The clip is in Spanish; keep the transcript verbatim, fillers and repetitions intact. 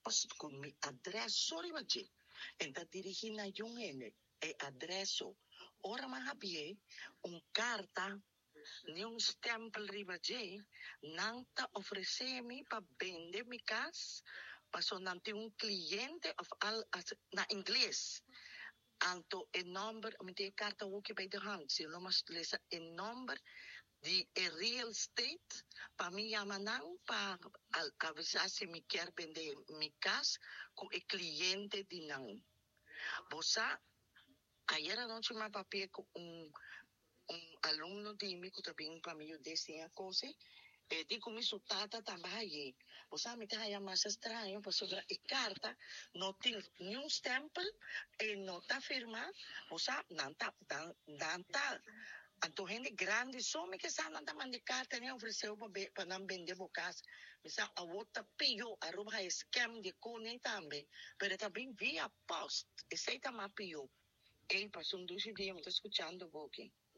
post con mi adreso ribaji. Enta dirigi na yung ene e adreso. Ora mahabie un carta ni un stempel ribaji nang ta ofrecemi pa vende mi cas paso nanti un cliente of al as, na inglês. Anto en number, meteen carta woki bij de hand. Si lo mas lesa en number di e real estate pa mi yamanang pa al avisasi mi quer vender mi cas con e cliente di nang. Bosa, ayer anoche me papié con un, un alumno di mi que también para mí yo decía cosas. E di come su tata tambaye. Bosa, mi taja más extraño, pues sobre e carta no tiene ni un stempel e no está firma. Bosa, nanta, nanta. Anto gente grande, só me que sana da mandar nem ofereceu para não vender bocas. Misa a outra pio, a roupa scam de cone também. Pero também via post. Esse aí tá mais pio. Ei, passou um dois dias, me tá escutando, Boki.